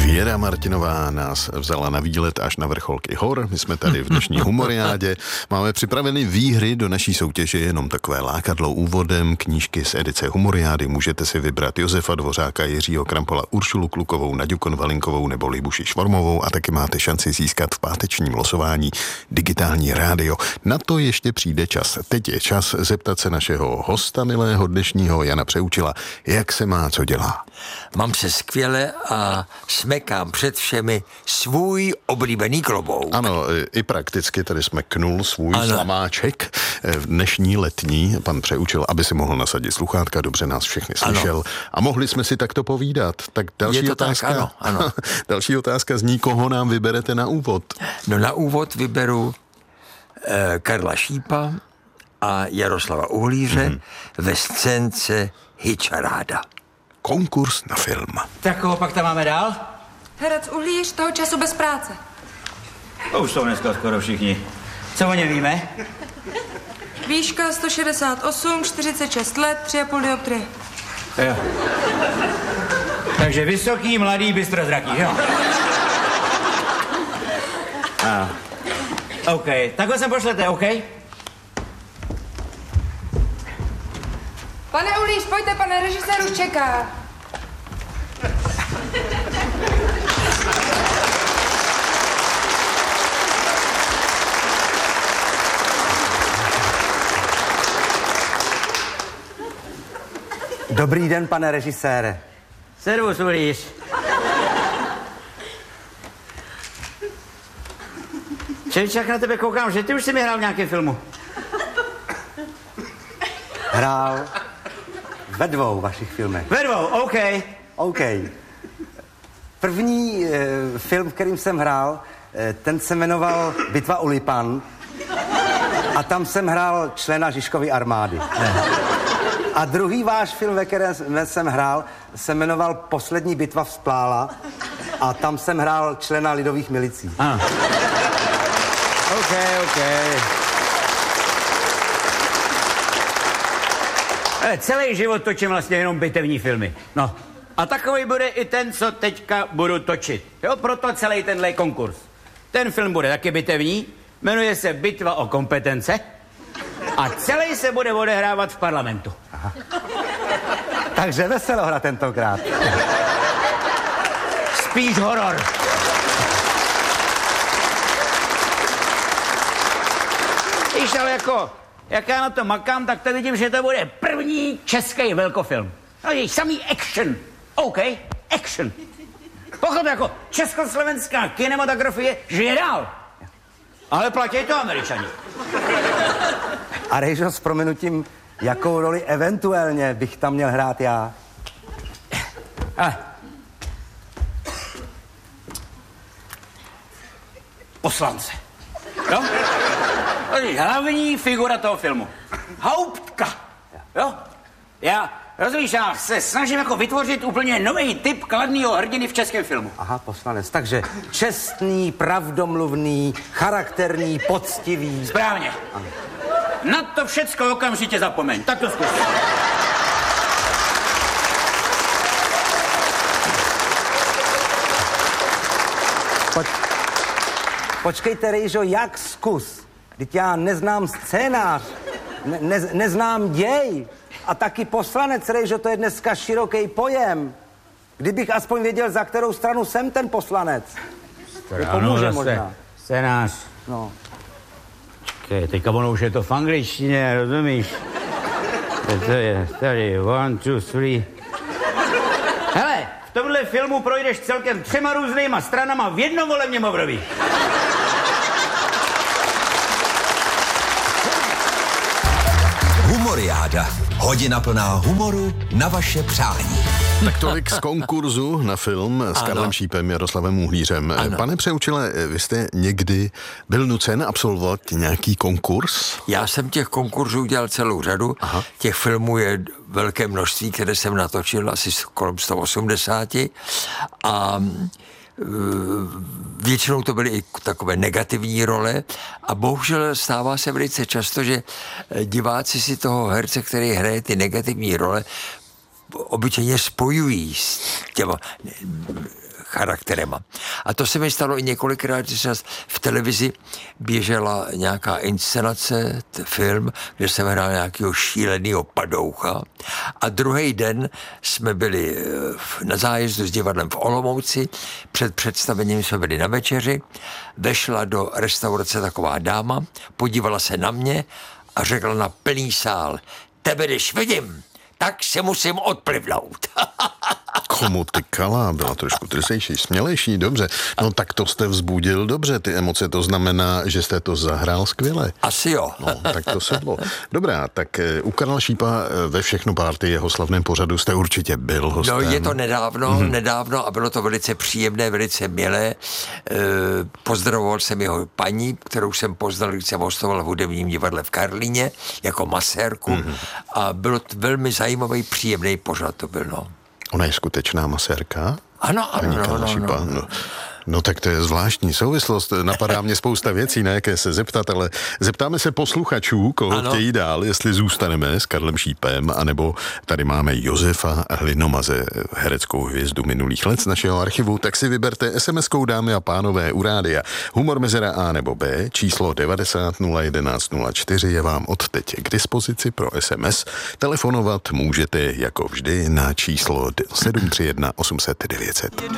Věra Martinová nás vzala na výlet až na vrcholky hor. My jsme tady v dnešní humoriádě. Máme připraveny výhry do naší soutěže, jenom takové lákadlo úvodem. Knížky z edice humoriády můžete si vybrat Josefa Dvořáka, Jiřího Krampola, Uršulu Klukovou, Naďu Konvalinkovou nebo Libuši Švormovou a taky máte šanci získat v pátečním losování digitální rádio. Na to ještě přijde čas. Teď je čas zeptat se našeho hosta milého dnešního Jana Přeučila, jak se má, co dělá. Mám se skvěle a smekám před všemi svůj oblíbený klobouk. Ano, i prakticky tady smeknul svůj slamáček v dnešní letní, pan Přeučil, aby si mohl nasadit sluchátka, dobře nás všechny slyšel. Ano. A mohli jsme si takto povídat. Tak další otázka. Tak, ano. Další otázka zní, koho nám vyberete na úvod? No na úvod vyberu Karla Šípa a Jaroslava Uhlíře ve scénce Hyčaráda. Konkurs na film. Tak koho pak tam máme dál? Herec Uhlíř, toho času bez práce. To už jsou dneska skoro všichni. Co o něm víme? Výška 168, 46 let, 3,5 dioptrie. Jo. Takže vysoký, mladý, bystrozraký, jo? OK, takhle sem pošlete, OK? Pane Uhlíř, pojďte, pane režisér už čeká. Dobrý den, pane režisére. Servus, Uhlíř. Čeličák, na tebe koukám, že ty už jsi mi hrál v nějakém filmu. Hrál ve 2 vašich filmech. Ve 2, OK. OK. První film, v kterým jsem hrál, ten se jmenoval Bitva u Lipan a tam jsem hrál člena Žižkovy armády. A druhý váš film, ve kterém jsem hrál, se jmenoval Poslední bitva vzplála a tam jsem hrál člena lidových milicí. OK. Celý život točím vlastně jenom bitevní filmy. No. A takový bude i ten, co teďka budu točit. Jo, proto celý tenhle konkurs. Ten film bude taky bitevní, jmenuje se Bitva o kompetence a celý se bude odehrávat v parlamentu. Aha. Takže veselohra tentokrát. Spíš horor. Víš, ale jak já na to makám, tak to vidím, že to bude první český velkofilm. No je samý action. OK, action. Pochop, jako československá kinematografie žije dál. Ale platí to Američani. A Rejžo, s prominutím, jakou roli eventuálně bych tam měl hrát já? Poslance. Jo? To je hlavní figura toho filmu. Hauptka. Jo? Rozumíš, já se snažím jako vytvořit úplně nový typ kladného hrdiny v českém filmu. Aha, poslanec. Takže čestný, pravdomluvný, charakterní, poctivý. Správně. Ano. Na to všecko okamžitě zapomeň. Tak to zkus. Počkejte, Rejžo, jak zkus? Vždyť já neznám scénář, neznám děj. A taky poslanec, Rejžo, to je dneska široký pojem. Kdybych aspoň věděl, za kterou stranu jsem ten poslanec. To pomůže možná. Scénář. No. Počkej, teďka ono už je to v angličtině, rozumíš? To je tady, 1, 2, 3. Hele, v tomhle filmu projdeš celkem 3 různýma stranama v jednom volebním období. Humoriáda. Hodina plná humoru na vaše přání. Tak tolik z konkurzu na film s Karlem Šípem, Jaroslavem Uhlířem. Ano. Pane Přeučile, vy jste někdy byl nucen absolvovat nějaký konkurs? Já jsem těch konkurzů udělal celou řadu. Aha. Těch filmů je velké množství, které jsem natočil, asi kolem 180. A většinou to byly i takové negativní role a bohužel stává se velice často, že diváci si toho herce, který hraje ty negativní role, obyčejně spojují s těma charakterema. A to se mi stalo i několikrát, že v televizi běžela nějaká inscenace, film, kde jsem hrál nějakého šíleného padoucha. A druhý den jsme byli na zájezdu s divadlem v Olomouci, před představením jsme byli na večeři, vešla do restaurace taková dáma, podívala se na mě a řekla na plný sál: tebe když vidím, tak se musím odplivnout. Komu tykala? Byla trošku trysejší, smělejší, dobře. No tak to jste vzbudil dobře, ty emoce, to znamená, že jste to zahrál skvěle. Asi jo. No, tak to sedlo. Dobrá, tak u Karla Šípa ve Všechno párty, jeho slavném pořadu, jste určitě byl hostem. No, je to nedávno a bylo to velice příjemné, velice milé. Pozdravoval jsem jeho paní, kterou jsem poznal, když jsem hostoval v hudebním divadle v Karlíně, jako masérku. A bylo to velmi zajímavý, příjemný pořad to byl, no. Ona je skutečná masérka? Ano. No tak to je zvláštní souvislost. Napadá mě spousta věcí, na jaké se zeptat, ale zeptáme se posluchačů, koho chtějí dál, jestli zůstaneme s Karlem Šípem, anebo tady máme Josefa Hlinomaze, hereckou hvězdu minulých let z našeho archivu, tak si vyberte SMS-kou, dámy a pánové, u rádia. Humor mezera A nebo B, číslo 90 011 04 je vám od teď k dispozici pro SMS. Telefonovat můžete jako vždy na číslo 731 800 900.